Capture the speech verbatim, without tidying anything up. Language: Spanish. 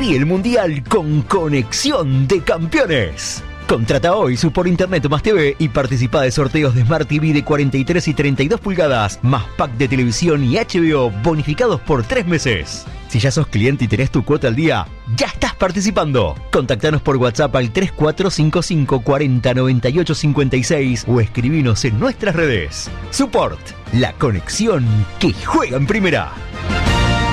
Viví el Mundial con Conexión de Campeones. Contrata hoy su por internet más T V y participa de sorteos de Smart T V de cuarenta y tres y treinta y dos pulgadas, más pack de televisión y H B O bonificados por tres meses. Si ya sos cliente y tenés tu cuota al día, ya estás participando. Contactanos por WhatsApp al tres cuatro cinco cinco cuatro cero nueve ocho cinco seis o escribinos en nuestras redes. Support, la conexión que juega en primera.